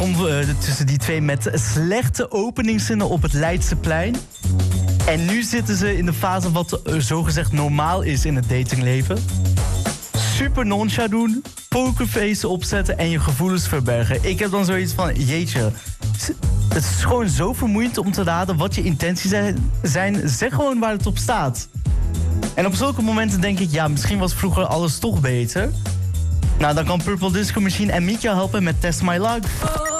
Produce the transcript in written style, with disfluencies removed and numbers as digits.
tussen die twee met slechte openingszinnen op het Leidseplein. En nu zitten ze in de fase wat zogezegd normaal is in het datingleven. Super noncha doen, pokerface opzetten en je gevoelens verbergen. Ik heb dan zoiets van, jeetje, het is gewoon zo vermoeiend om te raden wat je intenties zijn. Zeg gewoon waar het op staat. En op zulke momenten denk ik, ja, misschien was vroeger alles toch beter. Nou, dan kan Purple Disco Machine en Mika helpen met Test My Luck.